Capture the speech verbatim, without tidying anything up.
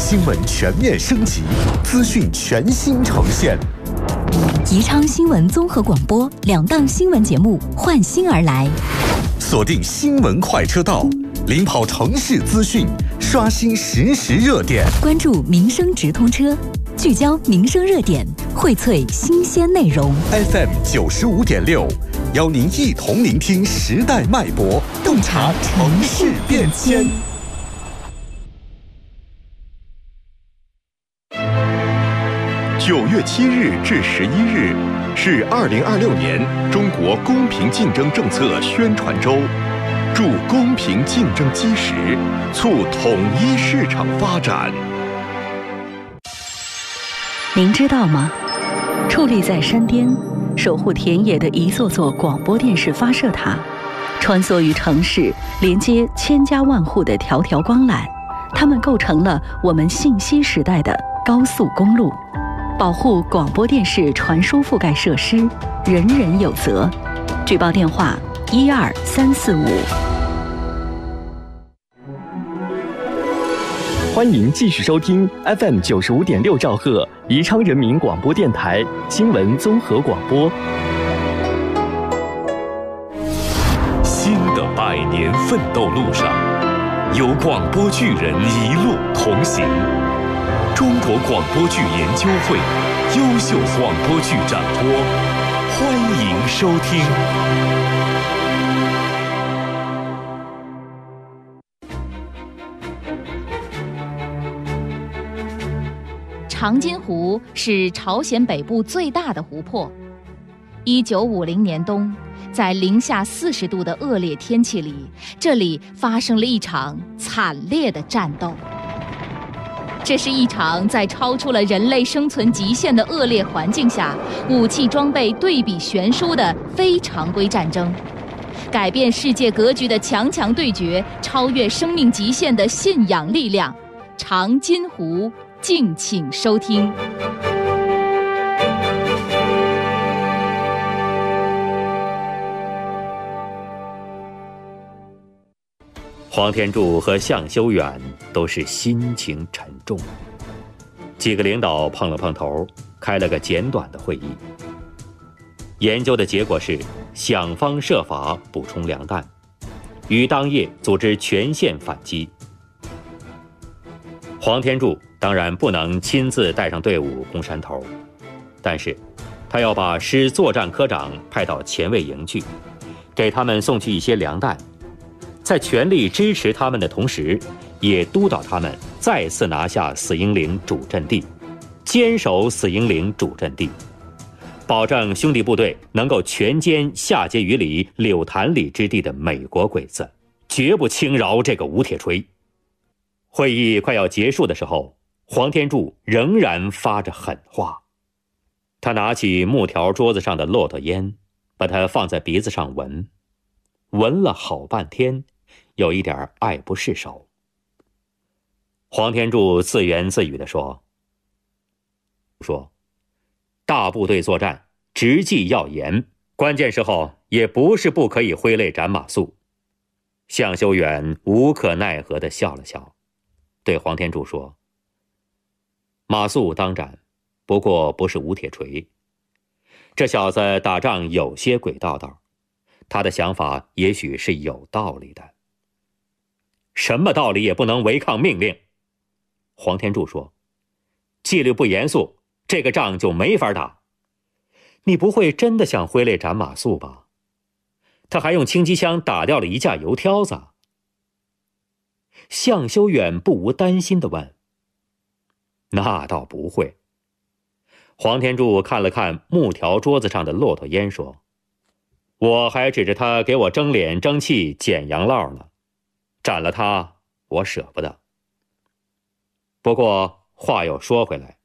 新闻全面升级，资讯全新呈现。 宜昌新闻综合广播两档新闻节目换新而来， 锁定新闻快车道，领跑城市资讯，刷新实时热点， 关注民生直通车，聚焦民生热点，荟萃新鲜内容。 F M 九十五点六，邀您一同聆听时代脉搏，洞察城市变迁。 九月七日至十一日是二零二六年中国公平竞争政策宣传周，助公平竞争基石，促统一市场发展。 您知道吗？矗立在山巅，守护田野的一座座广播电视发射塔，穿梭于城市，连接千家万户的条条光缆，它们构成了我们信息时代的高速公路。保护广播电视传输覆盖设施，人人有责。举报电话：一二三四五。 欢迎继续收听 F M 九十五点六兆赫宜昌人民广播电台新闻综合广播。 新的百年奋斗路上，有广播剧人一路同行。中国广播剧研究会优秀广播剧展播，欢迎收听。 长津湖是朝鲜北部最大的湖泊。一九五零年冬，在零下四十度的恶劣天气里，这里发生了一场惨烈的战斗。这是一场在超出了人类生存极限的恶劣环境下，武器装备对比悬殊的非常规战争，改变世界格局的强强对决，超越生命极限的信仰力量。长津湖，敬请收听。 黄天柱和向修远都是心情沉重。几个领导碰了碰头，开了个简短的会议。研究的结果是想方设法补充粮弹，于当夜组织全线反击。黄天柱当然不能亲自带上队伍攻山头，但是他要把师作战科长派到前卫营去，给他们送去一些粮弹，在全力支持他们的同时，也督导他们再次拿下死英岭主阵地，坚守死英岭主阵地，保证兄弟部队能够全歼下碣隅里柳潭里之地的美国鬼子，绝不轻饶这个吴铁锤。会议快要结束的时候，黄天柱仍然发着狠话。他拿起木条桌子上的骆驼烟，把它放在鼻子上闻，闻了好半天，有一点爱不释手。黄天柱自言自语地说：说大部队作战直纪要严，关键时候也不是不可以挥泪斩马谡。向修远无可奈何地笑了笑，对黄天柱说：马谡当斩，不过不是吴铁锤。这小子打仗有些鬼道道，他的想法也许是有道理的。什么道理也不能违抗命令。黄天柱说：纪律不严肃，这个仗就没法打。你不会真的想挥泪斩马谡吧？他还用轻机枪打掉了一架油挑子。向修远不无担心地问：那倒不会。黄天柱看了看木条桌子上的骆驼烟说：我还指着他给我争脸争气捡洋烙呢，斩了他我舍不得。不过话又说回来，